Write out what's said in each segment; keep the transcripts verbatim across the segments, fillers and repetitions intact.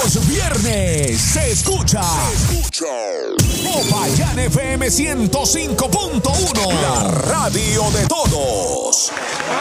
Los viernes se escucha, se escucha Popayán F M ciento cinco punto uno, la radio de todos.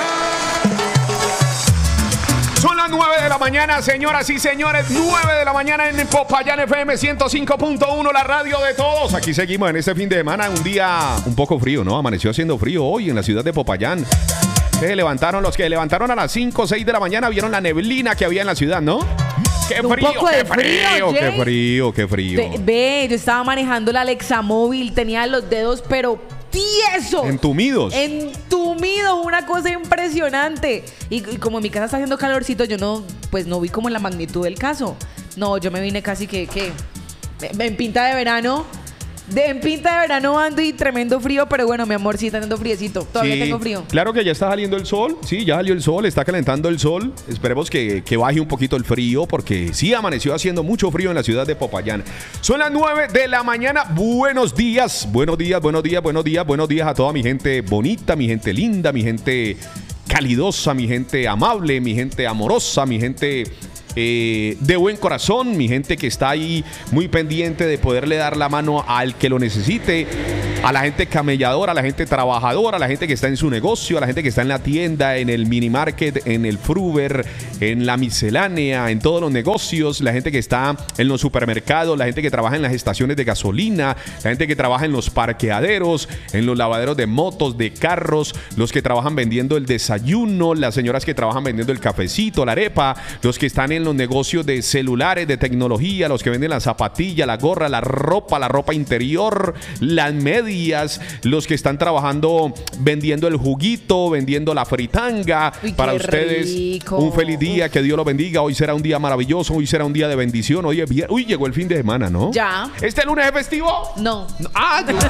Son las nueve de la mañana, señoras y señores, nueve de la mañana en Popayán F M ciento cinco punto uno, la radio de todos. Aquí seguimos en este fin de semana, un día un poco frío, ¿no? Amaneció haciendo frío hoy en la ciudad de Popayán. Se levantaron, los que levantaron a las cinco o seis de la mañana vieron la neblina que había en la ciudad, ¿no? ¡Qué Un frío, poco qué de frío, frío, qué Jay. frío, qué frío! Ve, ve, yo estaba manejando la Alexa móvil, tenía los dedos pero tiesos. Entumidos. Entumidos, una cosa impresionante. Y, y como en mi casa está haciendo calorcito, yo no, pues no vi como la magnitud del caso. No, yo me vine casi que, que en pinta de verano. De en pinta de verano ando y tremendo frío, pero bueno, mi amor, sí está dando friecito. Todavía Sí, tengo frío. Claro que ya está saliendo el sol. Sí, ya salió el sol, está calentando el sol. Esperemos que, que baje un poquito el frío, porque sí amaneció haciendo mucho frío en la ciudad de Popayán. Son las nueve de la mañana. Buenos días, buenos días, buenos días, buenos días, buenos días a toda mi gente bonita, mi gente linda, mi gente calidosa, mi gente amable, mi gente amorosa, mi gente Eh, de buen corazón, mi gente que está ahí muy pendiente de poderle dar la mano al que lo necesite, a la gente camelladora, a la gente trabajadora, a la gente que está en su negocio, a la gente que está en la tienda, en el mini market, en el fruver, en la miscelánea, en todos los negocios, la gente que está en los supermercados, la gente que trabaja en las estaciones de gasolina, la gente que trabaja en los parqueaderos, en los lavaderos de motos, de carros, los que trabajan vendiendo el desayuno, las señoras que trabajan vendiendo el cafecito, la arepa, los que están en los negocios de celulares, de tecnología, los que venden la zapatilla, la gorra, la ropa, la ropa interior, las medias, los que están trabajando vendiendo el juguito, vendiendo la fritanga. Uy, para qué ustedes, rico. un feliz día, que Dios los bendiga. Hoy será un día maravilloso, hoy será un día de bendición. Hoy es vier- Uy, llegó el fin de semana, ¿no? Ya. ¿Este lunes es festivo? No. No. Ah, yo-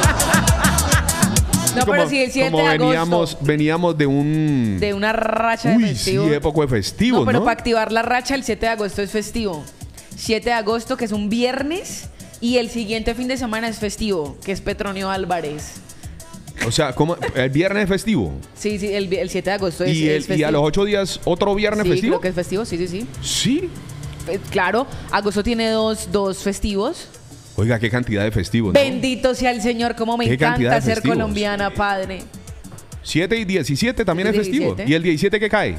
No, como- pero sí, el siete como de agosto. veníamos, veníamos de un... De una racha de Uy, festivo. sí, época de festivos, No, pero ¿no? para activar la racha el siete de agosto es festivo. siete de agosto, que es un viernes, y el siguiente fin de semana es festivo, que es Petronio Álvarez. O sea, ¿cómo? ¿El viernes es festivo? Sí, sí, el, vi- el siete de agosto es, ¿Y, es el- festivo. y a los ocho días otro viernes sí, festivo? creo que es festivo, sí, sí, sí. Sí. Eh, Claro, agosto tiene dos, dos festivos. Oiga, qué cantidad de festivos, ¿no? Bendito sea el Señor, como me Qué cantidad encanta de ser festivos. colombiana, padre. siete y diecisiete también es festivo. diecisiete. ¿Y el diecisiete qué cae?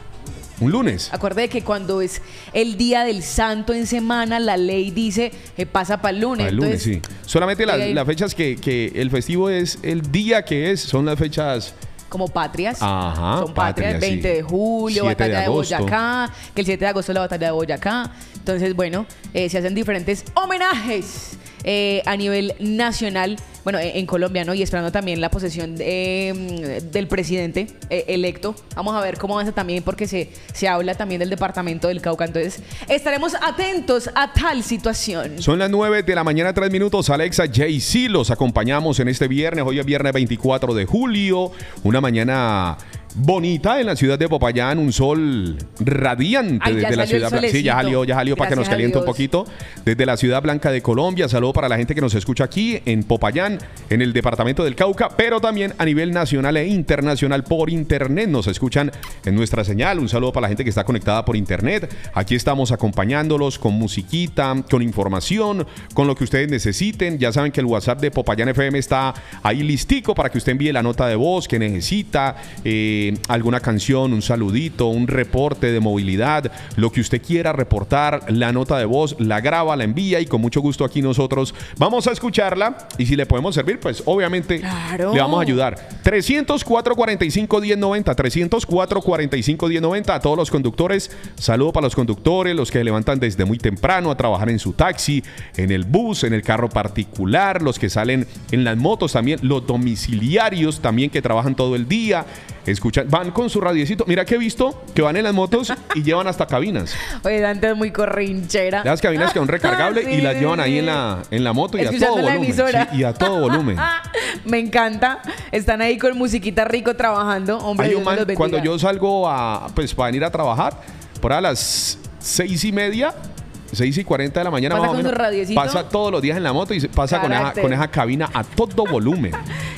¿Un lunes? Acuerde que cuando es el día del santo en semana, la ley dice que pasa para el lunes. Ah, el lunes, Entonces, sí. Solamente las, eh, las fechas que, que el festivo es, el día que es, son las fechas... como patrias. Ajá, Son patrias, patrias, veinte sí. de julio, siete de batalla de, agosto. Boyacá, que el siete de agosto es la batalla de Boyacá. Entonces, bueno, eh, se hacen diferentes homenajes eh, a nivel nacional, bueno, eh, en Colombia, ¿no? Y esperando también la posesión de, mm, del presidente eh, electo. Vamos a ver cómo avanza también, porque se, se habla también del departamento del Cauca. Entonces, estaremos atentos a tal situación. Son las nueve de la mañana, tres minutos. Alexa, Jay-Z, los acompañamos en este viernes. Hoy es viernes veinticuatro de julio. Una mañana bonita en la ciudad de Popayán. Un sol radiante Ay, ya desde la salió el ciudad blanca. Sí, ya solecito. salió, ya salió para que nos Gracias a caliente un Dios. poquito. Desde la ciudad blanca de Colombia. Saludo para la gente que nos escucha aquí en Popayán, en el departamento del Cauca, pero también a nivel nacional e internacional por internet. Nos escuchan en nuestra señal. Un saludo para la gente que está conectada por internet. Aquí estamos acompañándolos con musiquita, con información, con lo que ustedes necesiten. Ya saben que el WhatsApp de Popayán F M está ahí listico para que usted envíe la nota de voz que necesita, eh, alguna canción, un saludito, un reporte de movilidad, lo que usted quiera reportar, la nota de voz, la graba, la envía y con mucho gusto aquí nosotros vamos a escucharla, y si le podemos servir, pues obviamente Claro. le vamos a ayudar. trescientos cuatro, cuarenta y cinco, diez noventa, trescientos cuatro, cuarenta y cinco, diez noventa. A todos los conductores, saludo para los conductores, los que se levantan desde muy temprano a trabajar en su taxi, en el bus, en el carro particular, los que salen en las motos también, los domiciliarios también que trabajan todo el día, escuchan, van con su radiecito. Mira que he visto que van en las motos y llevan hasta cabinas. Oye, Dante es muy corrinchera. Las cabinas que son recargables Sí, y las sí, llevan ahí sí. en la, en la moto y a Escuchando todo la volumen. emisora. Sí, y a todo volumen. Me encanta. Están ahí con musiquita rico trabajando. Hombre, Hay Dios un me man, los bendiga. cuando yo salgo a, pues, para venir a trabajar, por a las seis y media, seis y cuarenta de la mañana ¿Pasa más o con menos, su radiecito? pasa todos los días en la moto y se pasa con esa, Carácter. con esa cabina a todo volumen.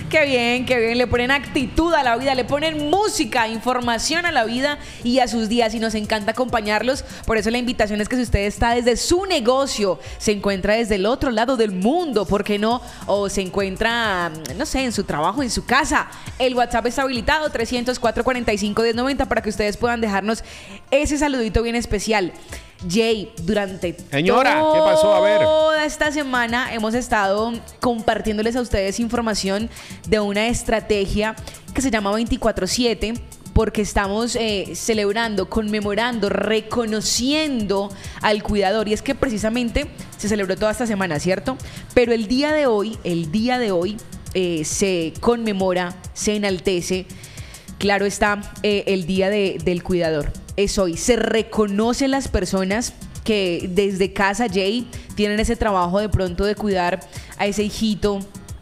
Qué bien, qué bien. Le ponen actitud a la vida, le ponen música, información a la vida y a sus días. Y nos encanta acompañarlos. Por eso la invitación es que si usted está desde su negocio, se encuentra desde el otro lado del mundo, ¿por qué no? O se encuentra, no sé, en su trabajo, en su casa. El WhatsApp está habilitado, trescientos cuatro cuarenta y cinco diez noventa, para que ustedes puedan dejarnos ese saludito bien especial. Jay, durante Señora, ¿qué pasó? A ver. toda esta semana hemos estado compartiéndoles a ustedes información de una estrategia que se llama veinticuatro siete, porque estamos eh, celebrando, conmemorando, reconociendo al cuidador. Y es que precisamente se celebró toda esta semana, ¿cierto? Pero el día de hoy, el día de hoy eh, se conmemora, se enaltece, claro está, eh, el Día de, del Cuidador. Es hoy. Se reconocen las personas que desde casa, Jay, tienen ese trabajo de pronto de cuidar a ese hijito,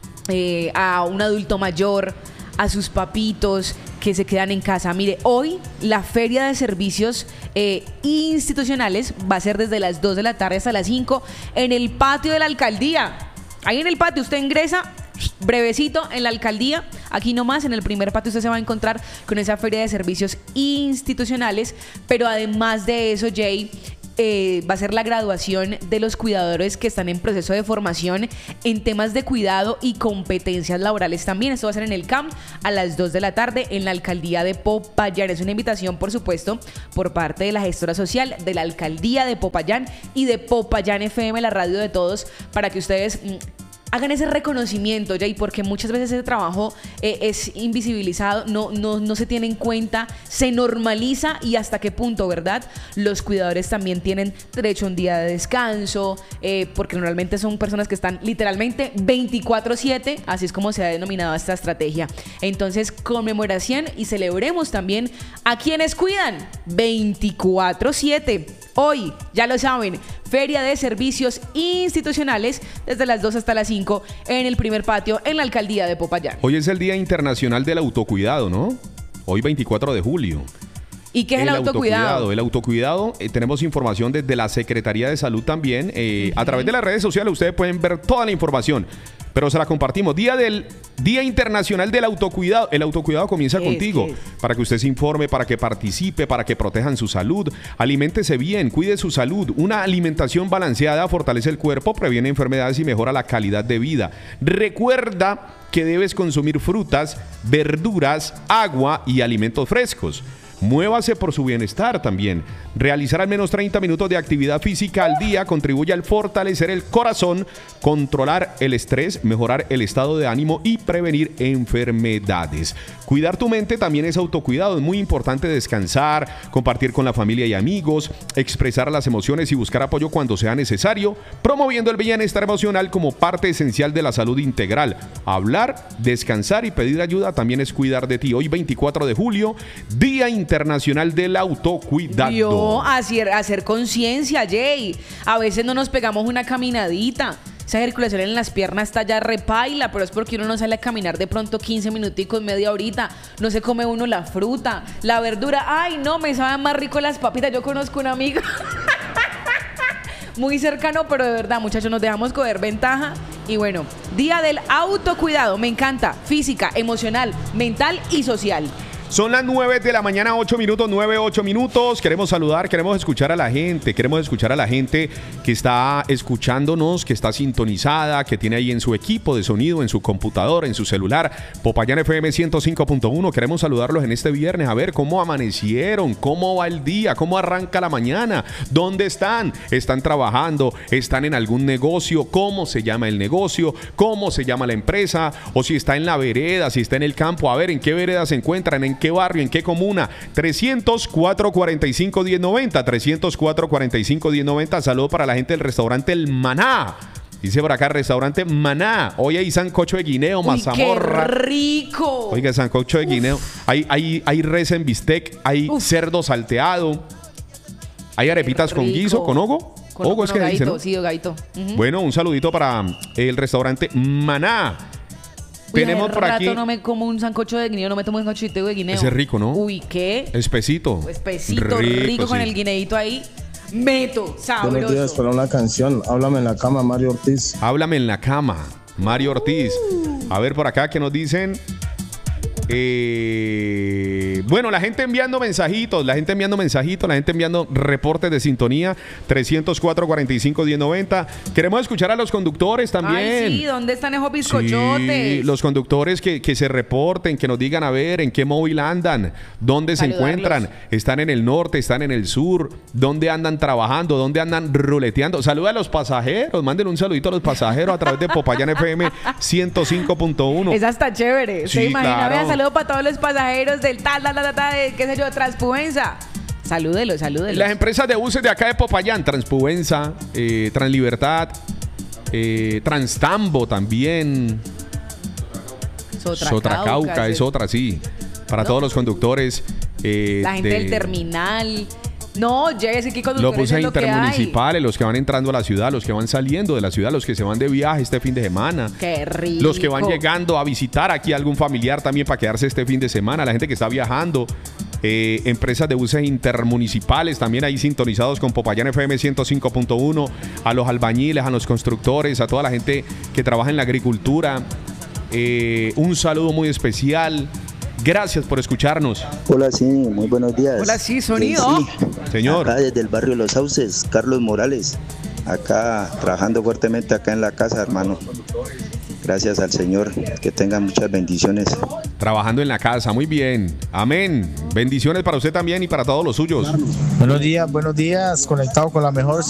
eh, a un adulto mayor, a sus papitos que se quedan en casa. Mire, hoy la feria de servicios eh, institucionales va a ser desde las dos de la tarde hasta las cinco en el patio de la alcaldía. Ahí en el patio usted ingresa brevecito en la alcaldía, aquí nomás en el primer patio usted se va a encontrar con esa feria de servicios institucionales. Pero además de eso, Jay, eh, va a ser la graduación de los cuidadores que están en proceso de formación en temas de cuidado y competencias laborales también. Esto va a ser en el C A M a las dos de la tarde en la alcaldía de Popayán. Es una invitación, por supuesto, por parte de la gestora social de la alcaldía de Popayán y de Popayán F M, la radio de todos, para que ustedes mmm, hagan ese reconocimiento, Jay, porque muchas veces ese trabajo eh, es invisibilizado, no, no, no se tiene en cuenta, se normaliza. Y hasta qué punto, ¿verdad? Los cuidadores también tienen derecho a un día de descanso, eh, porque normalmente son personas que están literalmente veinticuatro siete, así es como se ha denominado esta estrategia. Entonces, conmemoración y celebremos también a quienes cuidan veinticuatro siete. Hoy, ya lo saben, Feria de Servicios Institucionales desde las dos hasta las cinco en el primer patio en la alcaldía de Popayán. Hoy es el Día Internacional del Autocuidado, ¿no? Hoy veinticuatro de julio. ¿Y qué es el, el autocuidado? autocuidado? El autocuidado, eh, tenemos información desde la Secretaría de Salud también. Eh, uh-huh. A través de las redes sociales ustedes pueden ver toda la información, pero se la compartimos. Día del Día Internacional del Autocuidado. El autocuidado comienza es, contigo, es. para que usted se informe, para que participe, para que protejan su salud. Aliméntese bien, cuide su salud. Una alimentación balanceada fortalece el cuerpo, previene enfermedades y mejora la calidad de vida. Recuerda que debes consumir frutas, verduras, agua y alimentos frescos. Muévase por su bienestar también. Realizar al menos treinta minutos de actividad física al día contribuye al fortalecer el corazón, controlar el estrés, mejorar el estado de ánimo y prevenir enfermedades. Cuidar tu mente también es autocuidado. Es muy importante descansar, compartir con la familia y amigos, expresar las emociones y buscar apoyo cuando sea necesario, promoviendo el bienestar emocional como parte esencial de la salud integral. Hablar, descansar y pedir ayuda también es cuidar de ti. Hoy veinticuatro de julio, Día Internacional del Autocuidado. Yo, hacer, hacer conciencia, Jay. A veces no nos pegamos una caminadita. Esa circulación en las piernas está ya repaila, pero es porque uno no sale a caminar de pronto quince minuticos, media horita. No se come uno la fruta, la verdura. Ay, no, me saben más rico las papitas. Yo conozco un amigo muy cercano, pero de verdad, muchachos, nos dejamos coger ventaja. Y bueno, Día del Autocuidado. Me encanta. Física, emocional, mental y social. Son las nueve de la mañana, ocho minutos, nueve, ocho minutos. Queremos saludar, queremos escuchar a la gente, queremos escuchar a la gente que está escuchándonos, que está sintonizada, que tiene ahí en su equipo de sonido, en su computadora, en su celular, Popayán F M ciento cinco punto uno. Queremos saludarlos en este viernes, a ver cómo amanecieron, cómo va el día, cómo arranca la mañana, dónde están, están trabajando, están en algún negocio, cómo se llama el negocio, cómo se llama la empresa, o si está en la vereda, si está en el campo, a ver en qué vereda se encuentran, en qué barrio, en qué comuna. Trescientos cuatro cuarenta y cinco diez noventa, trescientos cuatro cuarenta y cinco diez noventa. Saludo para la gente del restaurante El Maná. Dice por acá, restaurante Maná. Hoy hay sancocho de guineo, Uy, mazamorra. ¡Qué rico! Oiga, sancocho de guineo. Hay, hay, hay res en bistec, hay Uf. cerdo salteado, hay arepitas con guiso, con hogo. Con, Ogo con es que gaito, dice, ¿no? Sí, gaito. Uh-huh. Bueno, un saludito para el restaurante Maná. Uy, Tenemos por rato aquí. no me como un sancocho de guineo, no me tomo un sancochito de guineo. Ese es rico, ¿no? Uy, ¿qué? Espesito. Espesito, rico, rico con sí. el guineito ahí. Meto, sabroso. Buenos días, para una canción. Háblame en la cama, Mario Ortiz. Háblame en la cama. Mario Ortiz. A ver por acá, ¿qué nos dicen? Eh, bueno, la gente enviando mensajitos, la gente enviando mensajitos, la gente enviando reportes de sintonía. Trescientos cuatro, cuarenta y cinco, diez noventa. Queremos escuchar a los conductores también. Ay, sí, ¿dónde están esos bizcochotes? Sí, los conductores que, que se reporten, que nos digan a ver en qué móvil andan, dónde se encuentran. Están en el norte, están en el sur, dónde andan trabajando, dónde andan ruleteando. Saluda a los pasajeros, manden un saludito a los pasajeros a través de Popayán F M ciento cinco punto uno. Esa está chévere. Sí, ¿Se imagina? claro. Vean, saludo para todos los pasajeros del tal, tal, tal, tal, de, qué sé yo, Transpubensa. Salúdelo, salúdelo. Las empresas de buses de acá de Popayán, Transpubensa, eh, Translibertad, eh, Transtambo también. Sotracauca, Sotracauca es otra, sí. Para ¿no? todos los conductores. Eh, La gente de, del terminal. No, llévese aquí Los conductores. buses es lo que hay. intermunicipales, los que van entrando a la ciudad, los que van saliendo de la ciudad, los que se van de viaje este fin de semana. Qué rico. Los que van llegando a visitar aquí a algún familiar también para quedarse este fin de semana. La gente que está viajando. Eh, empresas de buses intermunicipales también ahí sintonizados con Popayán F M ciento cinco punto uno. A los albañiles, a los constructores, a toda la gente que trabaja en la agricultura. Eh, un saludo muy especial. Gracias por escucharnos. Hola, sí, muy buenos días. Hola, sí, sonido. Sí, sí. Señor. Acá desde el barrio Los Sauces, Carlos Morales. Acá trabajando fuertemente acá en la casa, hermano. Gracias al Señor, que tengan muchas bendiciones. Trabajando en la casa, muy bien. Amén. Bendiciones para usted también y para todos los suyos. Buenos días, buenos días, conectado con la mejor